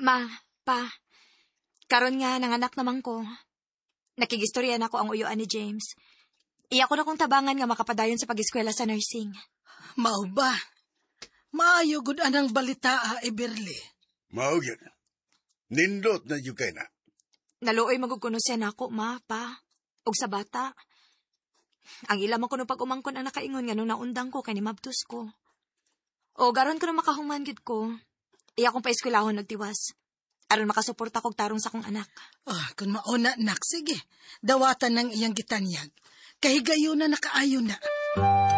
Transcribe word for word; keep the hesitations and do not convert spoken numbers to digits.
Ma, pa, karon nga nanganak naman ko. Nakigistorya na ko ang uyuan ni James. Iya ko na kong tabangan nga makapadayon sa pag-eskwela sa nursing. Mao ba? Maayo gud anang balita, ah, Eberly. Mao gyud. Nindot na yung kay na. Naluoy magugkuno siya na ako, ma, pa, og sa bata. Ang ila man kuno pag umangkon ang nakaingon nga nung naundang ko kay ni mabtus ko. O garon ko na makahuman gid ko. Iya kong paeskwelahon nagtiwas. Aron makasuporta kog tarong sa kong anak. Ah, kung mauna, nak, sige. Dawatan ng iyang gitanyag. Kahigayon na nakaayo na.